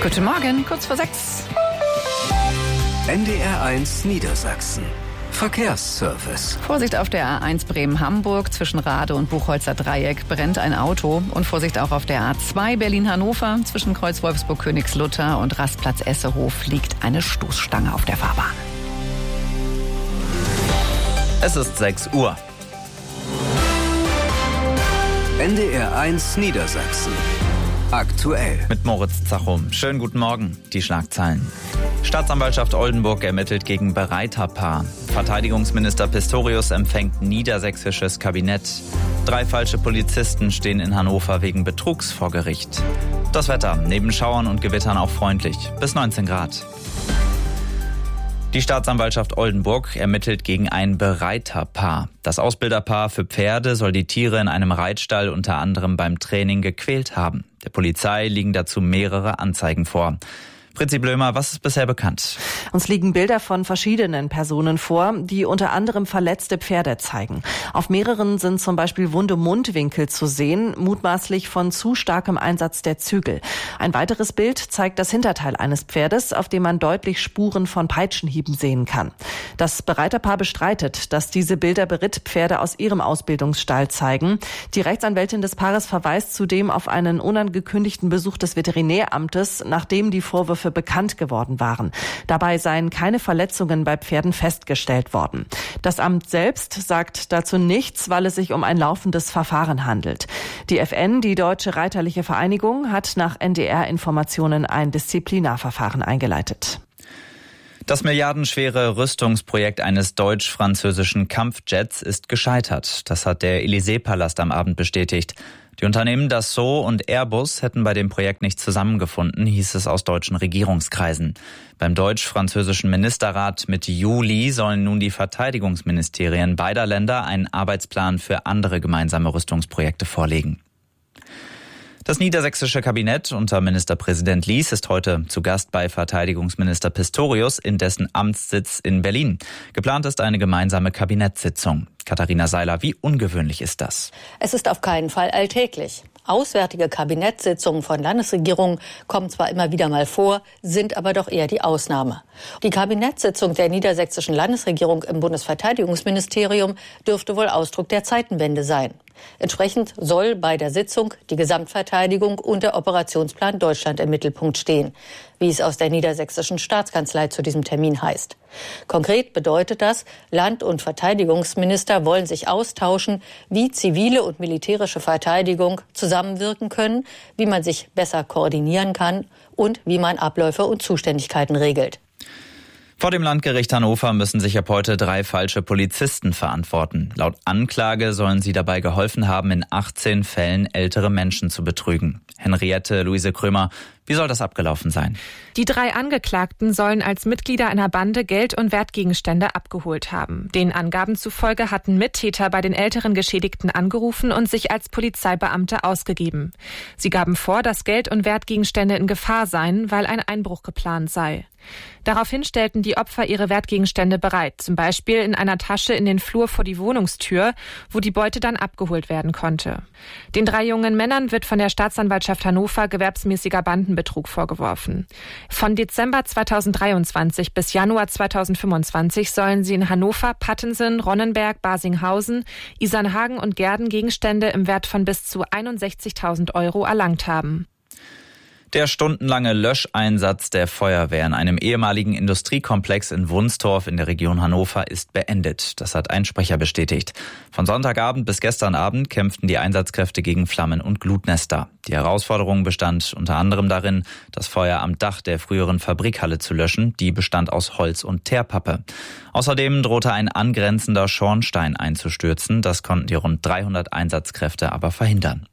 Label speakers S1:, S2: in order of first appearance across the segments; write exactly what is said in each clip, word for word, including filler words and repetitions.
S1: Guten Morgen, kurz vor sechs.
S2: N D R eins Niedersachsen. Verkehrsservice.
S1: Vorsicht auf der A eins Bremen-Hamburg. Zwischen Rade und Buchholzer Dreieck brennt ein Auto. Und Vorsicht auch auf der A zwei Berlin-Hannover. Zwischen Kreuz Wolfsburg-Königslutter und Rastplatz Essehof liegt eine Stoßstange auf der Fahrbahn.
S3: Es ist sechs Uhr.
S2: N D R eins Niedersachsen. Aktuell.
S3: Mit Moritz Zachum. Schönen guten Morgen. Die Schlagzeilen. Staatsanwaltschaft Oldenburg ermittelt gegen Bereiterpaar. Verteidigungsminister Pistorius empfängt niedersächsisches Kabinett. Drei falsche Polizisten stehen in Hannover wegen Betrugs vor Gericht. Das Wetter, neben Schauern und Gewittern auch freundlich. Bis neunzehn Grad. Die Staatsanwaltschaft Oldenburg ermittelt gegen ein Bereiterpaar. Das Ausbilderpaar für Pferde soll die Tiere in einem Reitstall unter anderem beim Training gequält haben. Der Polizei liegen dazu mehrere Anzeigen vor. Fritzi Blömer, was ist bisher bekannt?
S4: Uns liegen Bilder von verschiedenen Personen vor, die unter anderem verletzte Pferde zeigen. Auf mehreren sind zum Beispiel wunde Mundwinkel zu sehen, mutmaßlich von zu starkem Einsatz der Zügel. Ein weiteres Bild zeigt das Hinterteil eines Pferdes, auf dem man deutlich Spuren von Peitschenhieben sehen kann. Das Bereiterpaar bestreitet, dass diese Bilder Berittpferde aus ihrem Ausbildungsstall zeigen. Die Rechtsanwältin des Paares verweist zudem auf einen unangekündigten Besuch des Veterinäramtes, nachdem die Vorwürfe bekannt geworden waren. Dabei seien keine Verletzungen bei Pferden festgestellt worden. Das Amt selbst sagt dazu nichts, weil es sich um ein laufendes Verfahren handelt. Die F N, die Deutsche Reiterliche Vereinigung, hat nach N D R-Informationen ein Disziplinarverfahren eingeleitet.
S3: Das milliardenschwere Rüstungsprojekt eines deutsch-französischen Kampfjets ist gescheitert. Das hat der Élysée-Palast am Abend bestätigt. Die Unternehmen Dassault und Airbus hätten bei dem Projekt nicht zusammengefunden, hieß es aus deutschen Regierungskreisen. Beim deutsch-französischen Ministerrat Mitte Juli sollen nun die Verteidigungsministerien beider Länder einen Arbeitsplan für andere gemeinsame Rüstungsprojekte vorlegen. Das niedersächsische Kabinett unter Ministerpräsident Lies ist heute zu Gast bei Verteidigungsminister Pistorius in dessen Amtssitz in Berlin. Geplant ist eine gemeinsame Kabinettssitzung. Katharina Seiler, wie ungewöhnlich ist das?
S5: Es ist auf keinen Fall alltäglich. Auswärtige Kabinettssitzungen von Landesregierungen kommen zwar immer wieder mal vor, sind aber doch eher die Ausnahme. Die Kabinettssitzung der niedersächsischen Landesregierung im Bundesverteidigungsministerium dürfte wohl Ausdruck der Zeitenwende sein. Entsprechend soll bei der Sitzung die Gesamtverteidigung und der Operationsplan Deutschland im Mittelpunkt stehen, wie es aus der niedersächsischen Staatskanzlei zu diesem Termin heißt. Konkret bedeutet das, Land- und Verteidigungsminister wollen sich austauschen, wie zivile und militärische Verteidigung zusammenwirken können, wie man sich besser koordinieren kann und wie man Abläufe und Zuständigkeiten regelt.
S3: Vor dem Landgericht Hannover müssen sich ab heute drei falsche Polizisten verantworten. Laut Anklage sollen sie dabei geholfen haben, in achtzehn Fällen ältere Menschen zu betrügen. Henriette Luise Krömer, wie soll das abgelaufen sein?
S6: Die drei Angeklagten sollen als Mitglieder einer Bande Geld und Wertgegenstände abgeholt haben. Den Angaben zufolge hatten Mittäter bei den älteren Geschädigten angerufen und sich als Polizeibeamte ausgegeben. Sie gaben vor, dass Geld und Wertgegenstände in Gefahr seien, weil ein Einbruch geplant sei. Daraufhin stellten die Opfer ihre Wertgegenstände bereit, zum Beispiel in einer Tasche in den Flur vor die Wohnungstür, wo die Beute dann abgeholt werden konnte. Den drei jungen Männern wird von der Staatsanwaltschaft Hannover gewerbsmäßiger Bandenbetrug vorgeworfen. Von Dezember zweitausenddreiundzwanzig bis Januar zweitausendfünfundzwanzig sollen sie in Hannover, Pattensen, Ronnenberg, Basinghausen, Isernhagen und Gehrden Gegenstände im Wert von bis zu einundsechzigtausend Euro erlangt haben.
S3: Der stundenlange Löscheinsatz der Feuerwehr in einem ehemaligen Industriekomplex in Wunstorf in der Region Hannover ist beendet. Das hat ein Sprecher bestätigt. Von Sonntagabend bis gestern Abend kämpften die Einsatzkräfte gegen Flammen und Glutnester. Die Herausforderung bestand unter anderem darin, das Feuer am Dach der früheren Fabrikhalle zu löschen. Die bestand aus Holz und Teerpappe. Außerdem drohte ein angrenzender Schornstein einzustürzen. Das konnten die rund dreihundert Einsatzkräfte aber verhindern.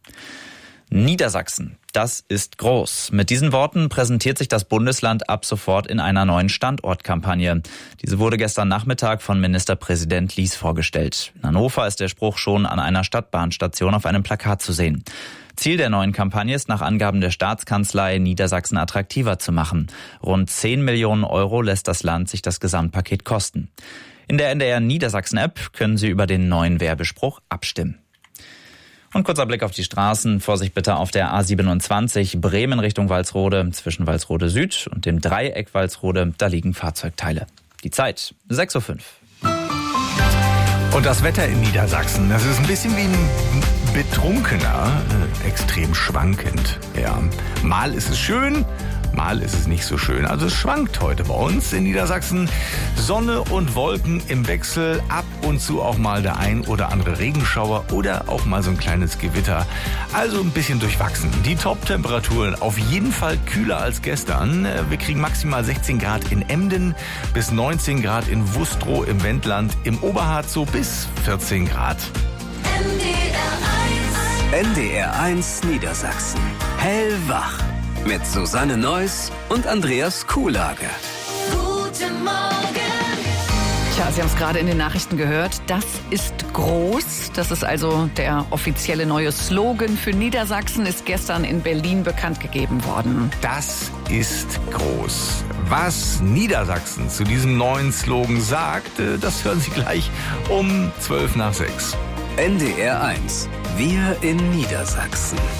S3: Niedersachsen, das ist groß. Mit diesen Worten präsentiert sich das Bundesland ab sofort in einer neuen Standortkampagne. Diese wurde gestern Nachmittag von Ministerpräsident Lies vorgestellt. In Hannover ist der Spruch schon an einer Stadtbahnstation auf einem Plakat zu sehen. Ziel der neuen Kampagne ist nach Angaben der Staatskanzlei, Niedersachsen attraktiver zu machen. Rund zehn Millionen Euro lässt das Land sich das Gesamtpaket kosten. In der N D R Niedersachsen-App können Sie über den neuen Werbespruch abstimmen. Und kurzer Blick auf die Straßen. Vorsicht bitte auf der A siebenundzwanzig Bremen Richtung Walsrode. Zwischen Walsrode Süd und dem Dreieck Walsrode, da liegen Fahrzeugteile. Die Zeit, sechs Uhr fünf.
S7: Und das Wetter in Niedersachsen, das ist ein bisschen wie ein Betrunkener, äh, extrem schwankend. Ja. Mal ist es schön, mal ist es nicht so schön. Also es schwankt heute bei uns in Niedersachsen. Sonne und Wolken im Wechsel, ab und zu auch mal der ein oder andere Regenschauer oder auch mal so ein kleines Gewitter. Also ein bisschen durchwachsen. Die Top-Temperaturen auf jeden Fall kühler als gestern. Wir kriegen maximal sechzehn Grad in Emden, bis neunzehn Grad in Wustrow im Wendland, im Oberharz so bis vierzehn Grad.
S2: N D R eins Niedersachsen. Hellwach. Mit Susanne Neuss und Andreas Kuhlage.
S1: Guten Morgen. Tja, Sie haben es gerade in den Nachrichten gehört. Das ist groß. Das ist also der offizielle neue Slogan für Niedersachsen, ist gestern in Berlin bekannt gegeben worden.
S7: Das ist groß. Was Niedersachsen zu diesem neuen Slogan sagt, das hören Sie gleich um zwölf nach sechs.
S2: N D R eins. Wir in Niedersachsen.